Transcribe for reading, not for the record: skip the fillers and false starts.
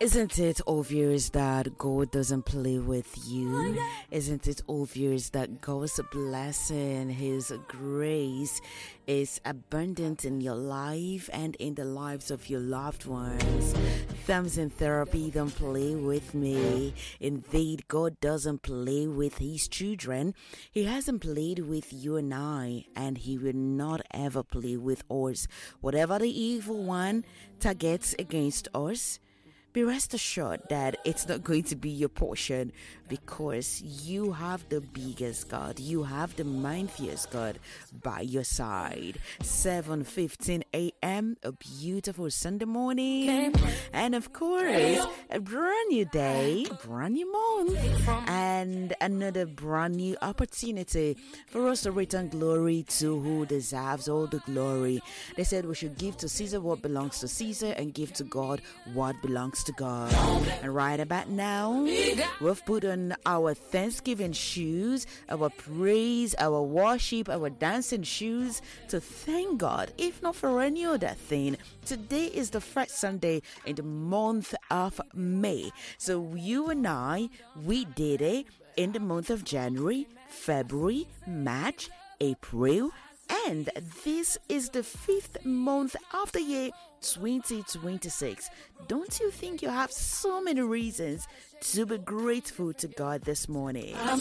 Isn't it obvious that God doesn't play with you? Isn't it obvious that God's blessing, His grace is abundant in your life and in the lives of your loved ones? Thumbs in therapy, don't play with me. Indeed, God doesn't play with His children. He hasn't played with you and I, and He will not ever play with us. Whatever the evil one targets against us, be rest assured that it's not going to be your portion, because you have the biggest God. You have the mightiest God by your side. 7:15 a.m., a beautiful Sunday morning. And of course, a brand new day, brand new month, and another brand new opportunity for us to return glory to who deserves all the glory. They said we should give to Caesar what belongs to Caesar and give to God what belongs to God. And right about now, we've put on our Thanksgiving shoes, our praise, our worship, our dancing shoes to thank God, if not for any other thing. Today is the first Sunday in the month of May. So you and I, we did it in the month of January, February, March, April, and this is the 5th month of the year 2026. Don't you think you have so many reasons to be grateful to God this morning?